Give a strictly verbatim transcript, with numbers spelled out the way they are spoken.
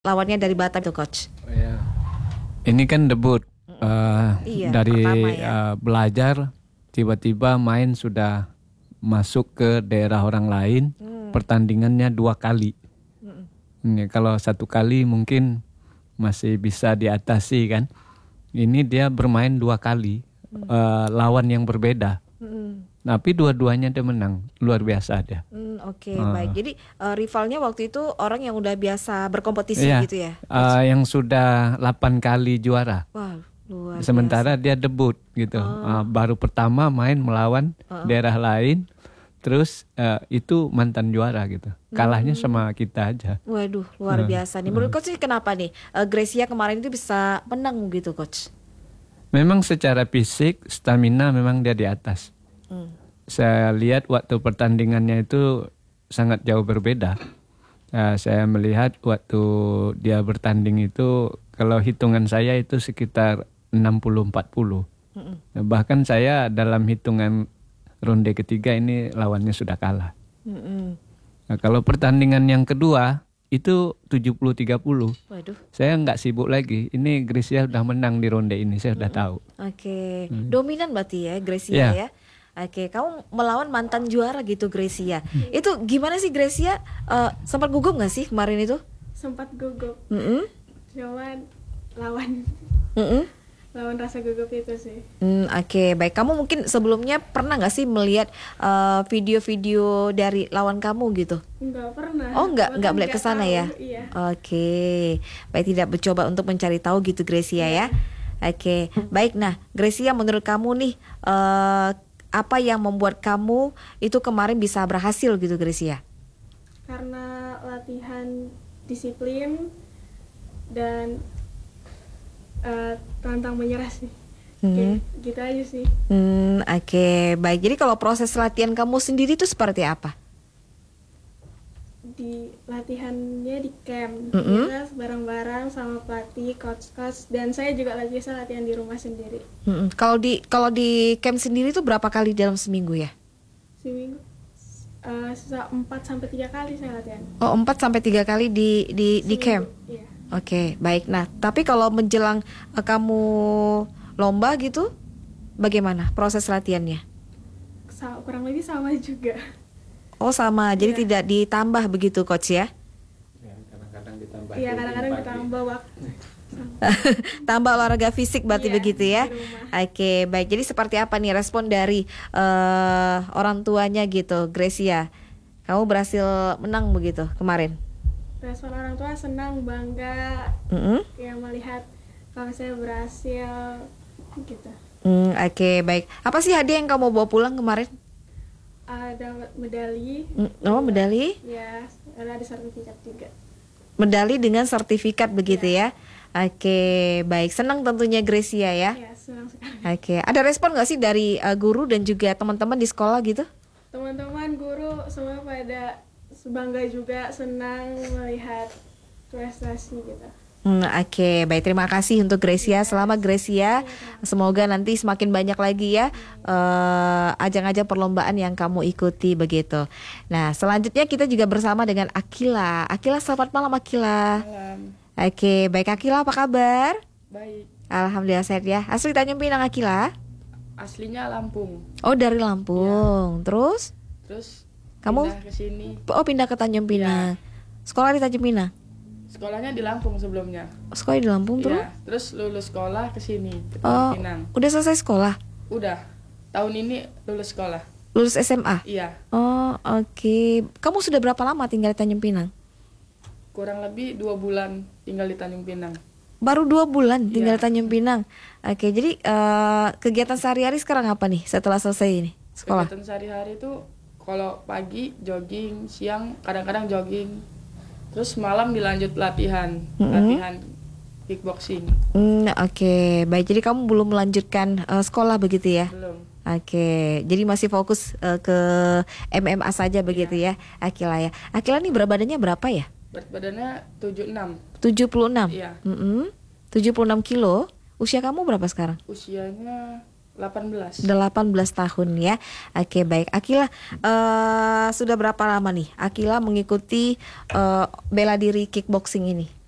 lawannya dari Batam itu, Coach. Ya. Ini kan debut uh, Iya, dari pertama ya. uh, belajar tiba-tiba main sudah masuk ke daerah orang lain. Hmm. Pertandingannya dua kali. Mm-mm. Ini kalau satu kali mungkin masih bisa diatasi kan. Ini dia bermain dua kali Hmm. uh, lawan yang berbeda. Mm-mm. Tapi dua-duanya dia menang, luar biasa dia. Hmm, Oke, Ah. baik. Jadi uh, rivalnya waktu itu orang yang udah biasa berkompetisi Iya, gitu ya, Coach? uh, yang sudah delapan kali juara. Wah, luar Sementara biasa. dia debut gitu, Oh. Uh, baru pertama main melawan Oh. daerah lain, terus uh, itu mantan juara gitu. Kalahnya Hmm. sama kita aja. Waduh, luar Hmm. biasa nih. Menurut Coach sih kenapa nih uh, Gracia kemarin itu bisa menang gitu, Coach? Memang secara fisik, stamina memang dia di atas. Hmm. Saya lihat waktu pertandingannya itu sangat jauh berbeda. Uh, saya melihat waktu dia bertanding itu, kalau hitungan saya itu sekitar enam puluh empat puluh. Mm-mm. Bahkan saya dalam hitungan ronde ketiga ini lawannya sudah kalah. Mm-mm. Nah, kalau pertandingan yang kedua itu tujuh puluh tiga puluh. Waduh. Saya nggak sibuk lagi. Ini Gracia sudah menang di ronde ini, saya sudah tahu. Oke, Hmm. dominan berarti ya Gracia Iya. ya. Oke, kamu melawan mantan juara gitu Gracia. Itu gimana sih Gracia? Eh, sempat gugup nggak sih kemarin itu? Sempat gugup, Mm-mm. cuman lawan Mm-mm. lawan rasa gugup itu sih. Hmm, Oke, baik. Kamu mungkin sebelumnya pernah nggak sih melihat eh, video-video dari lawan kamu gitu? Enggak pernah. Oh, nggak Bahkan nggak melihat ke nggak sana tahu, ya? Iya. Oke, baik, tidak mencoba untuk mencari tahu gitu Gracia ya. Oke, baik. Nah, Gracia, menurut kamu nih eh, apa yang membuat kamu itu kemarin bisa berhasil gitu Gracia? Karena latihan disiplin dan eh, tantang menyerah sih. Kayak gitu aja sih. Hmm, Oke, baik. Jadi kalau proses latihan kamu sendiri itu seperti apa? Di latihannya di camp, Mm-mm. kita bareng-bareng sama pelatih, coach-coach, dan saya juga lagi bisa latihan di rumah sendiri. Mm-mm. Kalau di kalau di camp sendiri itu berapa kali dalam seminggu ya? Seminggu eh, sisa empat sampai tiga kali saya latihan. Oh, empat sampai tiga kali di di di Seminggu, camp. Iya. Oke, baik. Nah, tapi kalau menjelang eh, kamu lomba gitu, bagaimana proses latihannya? Sa- kurang lebih sama juga. Oh, sama. Jadi Iya. tidak ditambah begitu, Coach ya? Ya, kadang-kadang ditambah. Iya, kadang-kadang ditambah waktu Tambah olahraga fisik berarti Iya, begitu ya? di rumah. Oke, baik. Jadi seperti apa nih respon dari eh, orang tuanya gitu, Gracia? Kamu berhasil menang begitu kemarin? Respon orang tua senang, bangga, Mm-mm. yang melihat kalau saya berhasil gitu. Hmm, Oke, baik. Apa sih hadiah yang kamu bawa pulang kemarin? Ada medali. Mm, Oh, medali? Ya, ada sertifikat juga. Medali dengan sertifikat begitu ya? Oke, baik. Senang tentunya Gracia ya? Ya, senang sekali. Oke, ada respon nggak sih dari uh, guru dan juga teman-teman di sekolah gitu? Teman-teman, guru semua pada bangga juga, senang melihat prestasi gitu. Hmm, Oke, baik. Terima kasih untuk Gracia. Selamat Gracia. Semoga nanti semakin banyak lagi ya eh, ajang-ajang perlombaan yang kamu ikuti begitu. Nah, selanjutnya kita juga bersama dengan Akila. Akila, selamat malam Akila. Malam, Oke, baik Akila, apa kabar? baik. Alhamdulillah sehat ya. Asli Tanjung Pinang Akila? Aslinya Lampung, Oh, dari Lampung. Terus terus Kamu- pindah ke sini. oh pindah ke Tanjung Pinang. Sekolah di Tanjung Pinang. Sekolahnya di Lampung sebelumnya. Sekolah di Lampung terus? Iya, terus lulus sekolah ke sini, ke Oh, Tanjung Pinang. udah selesai sekolah? Udah, tahun ini lulus sekolah. Lulus S M A? Iya, Oh, oke. Kamu sudah berapa lama tinggal di Tanjung Pinang? kurang lebih dua bulan tinggal di Tanjung Pinang. Baru dua bulan tinggal Iya. di Tanjung Pinang. Oke, jadi eh, kegiatan sehari-hari sekarang apa nih setelah selesai ini sekolah? Kegiatan sehari-hari itu kalau pagi jogging, siang kadang-kadang jogging. Terus malam dilanjut latihan, Mm-mm. latihan kickboxing. Hmm, oke, baik. Jadi kamu belum melanjutkan eh, sekolah begitu ya? Belum. Oke, jadi masih fokus eh, ke M M A saja begitu ya, Akila ya. Akila nih berat badannya berapa ya? Berat badannya tujuh puluh enam. tujuh puluh enam. Iya. Mm-mm. tujuh puluh enam kilo. Usia kamu berapa sekarang? Usianya delapan belas. delapan belas tahun ya. Oke, baik. Akila, eh, sudah berapa lama nih Akila mengikuti eh, bela diri kickboxing ini?